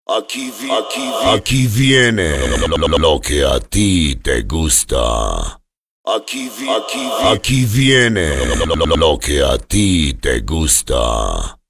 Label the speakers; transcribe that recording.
Speaker 1: Aquí viene lo que a ti te gusta. Aquí viene lo que a ti te gusta.